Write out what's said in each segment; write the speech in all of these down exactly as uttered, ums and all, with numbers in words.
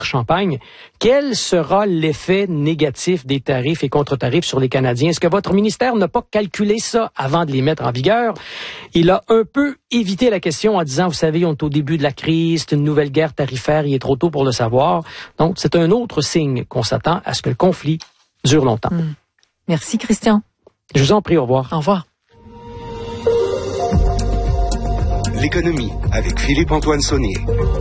Champagne. Quel sera l'effet négatif des tarifs et contre-tarifs sur les Canadiens? Est-ce que votre ministère n'a pas calculé ça avant de les mettre en vigueur? Il a un peu évité la question en disant, vous savez, on est au début de la crise, c'est une nouvelle guerre tarifaire, il est trop tôt pour le savoir. Donc, c'est un autre signe qu'on s'attend à ce que le conflit dure longtemps. Mmh. Merci, Christian. Je vous en prie, au revoir. Au revoir. L'économie avec Philippe-Antoine Saunier.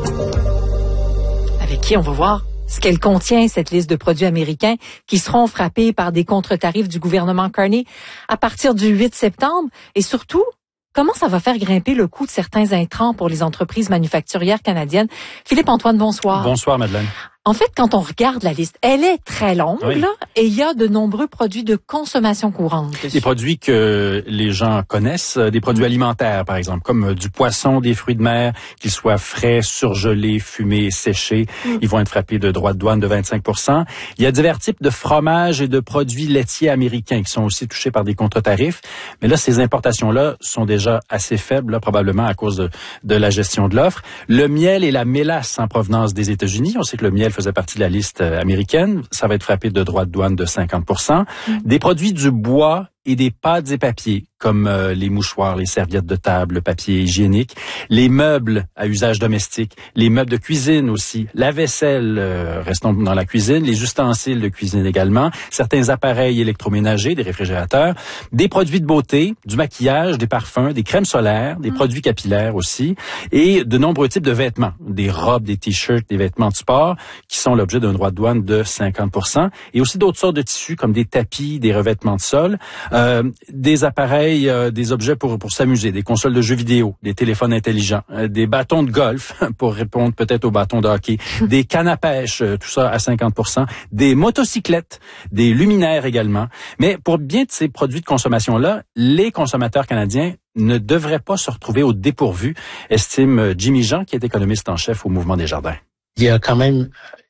Avec qui on va voir ce qu'elle contient, cette liste de produits américains qui seront frappés par des contre-tarifs du gouvernement Carney à partir du huit septembre. Et surtout, comment ça va faire grimper le coût de certains intrants pour les entreprises manufacturières canadiennes? Philippe-Antoine, bonsoir. Bonsoir, Madeleine. En fait, quand on regarde la liste, elle est très longue, oui. là, et il y a de nombreux produits de consommation courante. Des produits que les gens connaissent, des produits alimentaires, par exemple, comme du poisson, des fruits de mer, qu'ils soient frais, surgelés, fumés, séchés. Mm. Ils vont être frappés de droits de douane de vingt-cinq pour cent. Il y a divers types de fromages et de produits laitiers américains qui sont aussi touchés par des contre-tarifs. Mais là, ces importations-là sont déjà assez faibles, là, probablement à cause de, de la gestion de l'offre. Le miel et la mélasse en provenance des États-Unis. On sait que le miel faisait partie de la liste américaine. Ça va être frappé de droits de douane de cinquante pour cent. Mmh. Des produits du bois et des pâtes et papiers, comme euh, les mouchoirs, les serviettes de table, le papier hygiénique, les meubles à usage domestique, les meubles de cuisine aussi, la vaisselle, euh, restons dans la cuisine, les ustensiles de cuisine également, certains appareils électroménagers, des réfrigérateurs, des produits de beauté, du maquillage, des parfums, des crèmes solaires, des mmh. produits capillaires aussi, et de nombreux types de vêtements, des robes, des t-shirts, des vêtements de sport, qui sont l'objet d'un droit de douane de cinquante pour cent, et aussi d'autres sortes de tissus comme des tapis, des revêtements de sol, Euh, des appareils, euh, des objets pour pour s'amuser, des consoles de jeux vidéo, des téléphones intelligents, euh, des bâtons de golf pour répondre peut-être aux bâtons de hockey, des cannes à pêche, euh, tout ça à cinquante pour cent, des motocyclettes, des luminaires également. Mais pour bien de ces produits de consommation-là, les consommateurs canadiens ne devraient pas se retrouver au dépourvu, estime Jimmy Jean, qui est économiste en chef au Mouvement Desjardins. Il y a quand même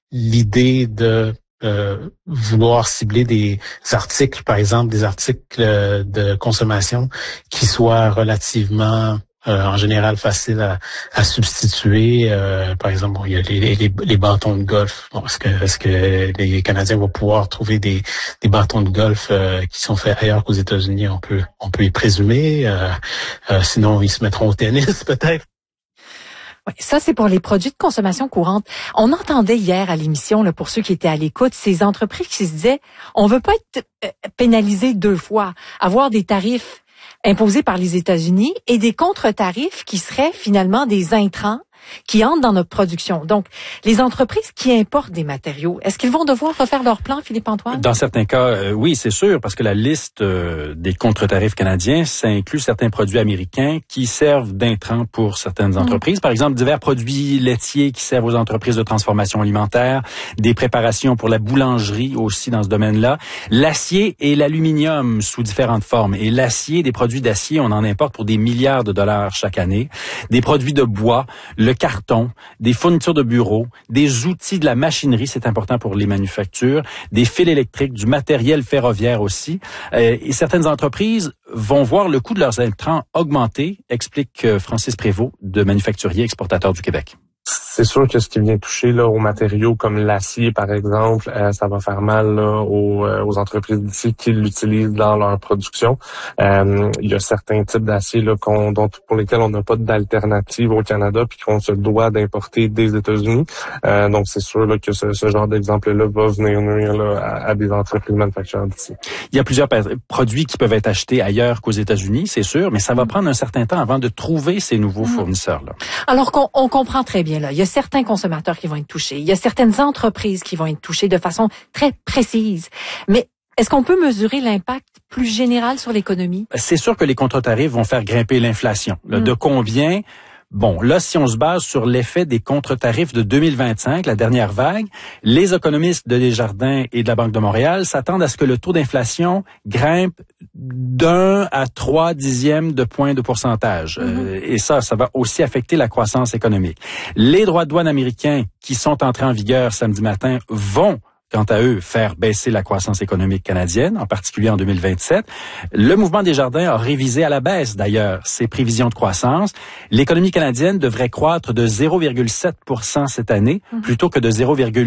l'idée de Euh, vouloir cibler des articles, par exemple des articles euh, de consommation qui soient relativement, euh, en général, faciles à, à substituer. Euh, par exemple, bon, il y a les, les, les bâtons de golf. Bon, est-ce que, est-ce que les Canadiens vont pouvoir trouver des, des bâtons de golf euh, qui sont faits ailleurs qu'aux États-Unis? On peut, on peut y présumer. Euh, euh, sinon, ils se mettront au tennis, peut-être. Oui, ça, c'est pour les produits de consommation courante. On entendait hier à l'émission, là, pour ceux qui étaient à l'écoute, ces entreprises qui se disaient, on veut pas être pénalisé deux fois, avoir des tarifs imposés par les États-Unis et des contre-tarifs qui seraient finalement des intrants qui entrent dans notre production. Donc, les entreprises qui importent des matériaux, est-ce qu'ils vont devoir refaire leur plan, Philippe-Antoine? Dans certains cas, euh, oui, c'est sûr, parce que la liste euh, des contre-tarifs canadiens, ça inclut certains produits américains qui servent d'intrants pour certaines entreprises. Mmh. Par exemple, divers produits laitiers qui servent aux entreprises de transformation alimentaire, des préparations pour la boulangerie aussi dans ce domaine-là, l'acier et l'aluminium sous différentes formes. Et l'acier, des produits d'acier, on en importe pour des milliards de dollars chaque année. Des produits de bois, le carton, des fournitures de bureaux, des outils de la machinerie, c'est important pour les manufactures, des fils électriques, du matériel ferroviaire aussi. Euh, et certaines entreprises vont voir le coût de leurs intrants augmenter, explique Francis Prévost de Manufacturiers Exportateurs du Québec. C'est sûr que ce qui vient toucher là aux matériaux comme l'acier, par exemple, euh, ça va faire mal là, aux, euh, aux entreprises d'ici qui l'utilisent dans leur production. Euh, il y a certains types d'acier là qu'on, dont, pour lesquels on n'a pas d'alternative au Canada puis qu'on se doit d'importer des États-Unis. Euh, donc c'est sûr là, que ce, ce genre d'exemple-là va venir nuire là, à, à des entreprises manufacturières d'ici. Il y a plusieurs produits qui peuvent être achetés ailleurs qu'aux États-Unis, c'est sûr, mais ça va prendre un certain temps avant de trouver ces nouveaux mmh. fournisseurs-là. Alors qu'on on comprend très bien là. Il y a certains consommateurs qui vont être touchés. Il y a certaines entreprises qui vont être touchées de façon très précise. Mais est-ce qu'on peut mesurer l'impact plus général sur l'économie? C'est sûr que les contre-tarifs vont faire grimper l'inflation. Là, mmh. De combien? Bon, là, si on se base sur l'effet des contre-tarifs de deux mille vingt-cinq, la dernière vague, les économistes de Desjardins et de la Banque de Montréal s'attendent à ce que le taux d'inflation grimpe d'un à trois dixièmes de point de pourcentage. Mm-hmm. Euh, et ça, ça va aussi affecter la croissance économique. Les droits de douane américains qui sont entrés en vigueur samedi matin vont quant à eux, faire baisser la croissance économique canadienne, en particulier en deux mille vingt-sept. Le Mouvement Desjardins a révisé à la baisse, d'ailleurs, ses prévisions de croissance. L'économie canadienne devrait croître de zéro virgule sept pour cent cette année, plutôt que de zéro virgule